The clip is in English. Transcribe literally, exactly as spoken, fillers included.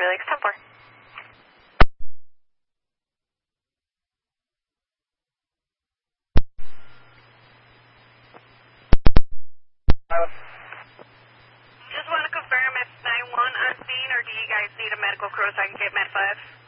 Lakes ten four. Just want to confirm if nine one on scene, or do you guys need a medical crew so I can get Med five?